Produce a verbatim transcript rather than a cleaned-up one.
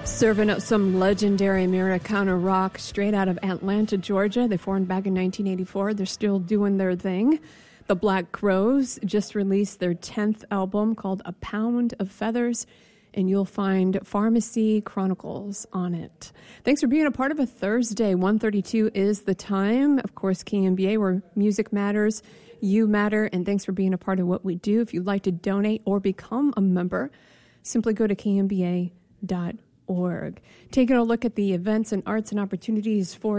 Serving up some legendary Americana rock straight out of Atlanta, Georgia. They formed back in nineteen eighty-four. They're still doing their thing. The Black Crowes just released their tenth album called A Pound of Feathers, and you'll find Pharmacy Chronicles on it. Thanks for being a part of a Thursday. one thirty-two is the time. Of course, K M B A, where music matters, you matter, and thanks for being a part of what we do. If you'd like to donate or become a member, simply go to K M B A dot org. Taking a look at the events and arts and opportunities for